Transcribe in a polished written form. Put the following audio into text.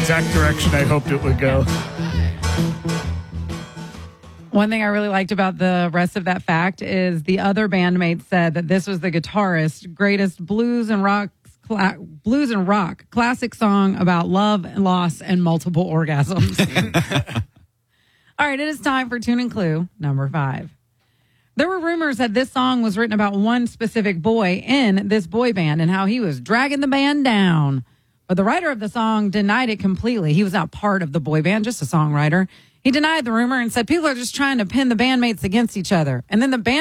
exact direction I hoped it would go. One thing I really liked about the rest of that fact is the other bandmate said that this was the guitarist's greatest blues and rock classic song about love and loss and multiple orgasms. All right, it is time for Tune and Clue number 5. There were rumors that this song was written about one specific boy in this boy band and how he was dragging the band down. But the writer of the song denied it completely. He was not part of the boy band, just a songwriter. He denied the rumor and said people are just trying to pin the bandmates against each other. And then the band